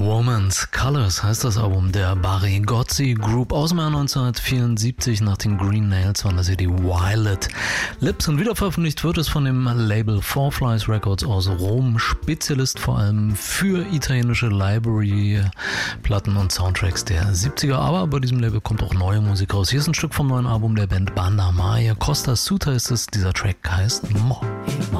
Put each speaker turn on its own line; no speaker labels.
Woman's Colors heißt das Album der Barigozzi Group aus dem Jahr 1974. Nach den Green Nails waren das hier die Violet Lips. Und wieder veröffentlicht wird es von dem Label Four Flies Records aus Rom. Spezialist vor allem für italienische Library-Platten und Soundtracks der 70er. Aber bei diesem Label kommt auch neue Musik raus. Hier ist ein Stück vom neuen Album der Band Banda Maya. Costa Suta ist es. Dieser Track heißt Mo.